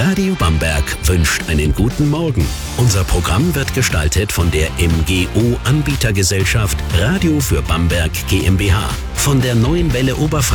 Radio Bamberg wünscht einen guten Morgen. Unser Programm wird gestaltet von der MGO Anbietergesellschaft Radio für Bamberg GmbH. Von der Neuen Welle Oberfranken